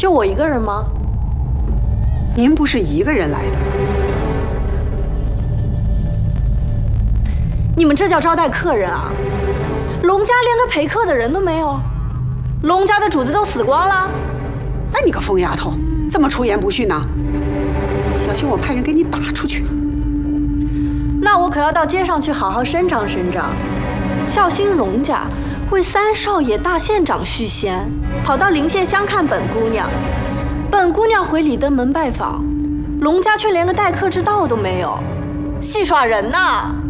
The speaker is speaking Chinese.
就我一个人吗？ 您不是一个人来的吗？ 你们这叫招待客人啊？龙家连个陪客的人都没有，龙家的主子都死光了。 哎，你个疯丫头，这么出言不逊呢？小心我派人给你打出去。 那我可要到街上去好好伸张伸张，孝兴荣家为三少爷大县长续仙，跑到临县相看本姑娘，本姑娘回里登门拜访，龙家却连个待客之道都没有，戏耍人呐！